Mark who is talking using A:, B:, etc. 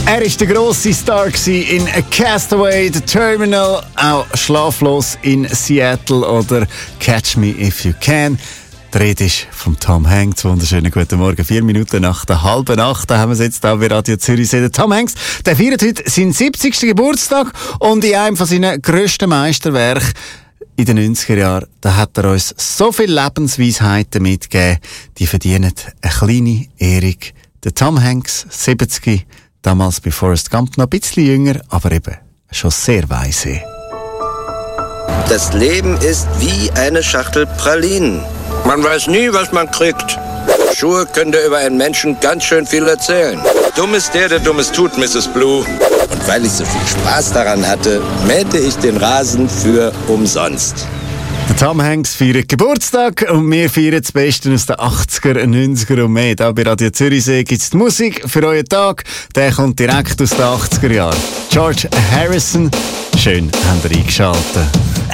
A: Er war der grosse Star in Castaway, The Terminal, auch Schlaflos in Seattle oder Catch Me If You Can. Die Rede ist von Tom Hanks. Wunderschönen guten Morgen. 4 Minuten nach der 7:30. Da haben wir es jetzt hier bei Radio Zürichsee. Der Tom Hanks, der feiert heute seinen 70. Geburtstag und in einem von seinen grössten Meisterwerken in den 90er Jahren, da hat er uns so viele Lebensweisheiten mitgegeben, die verdienen eine kleine Ehrung. Der Tom Hanks, 70, damals bei Forrest Gump noch ein bisschen jünger, aber eben schon sehr weise.
B: Das Leben ist wie eine Schachtel Pralinen. Man weiß nie, was man kriegt. Schuhe können dir über einen Menschen ganz schön viel erzählen. Dumm ist der Dummes tut, Mrs. Blue. Und weil ich so viel Spaß daran hatte, mähte ich den Rasen für umsonst.
A: Der Tom Hanks feiert Geburtstag und wir feiern das Beste aus den 80er, 90er und mehr. Hier bei Radio Zürichsee gibt es die Musik für euren Tag. Der kommt direkt aus den 80er Jahren. George Harrison, schön habt ihr eingeschaltet.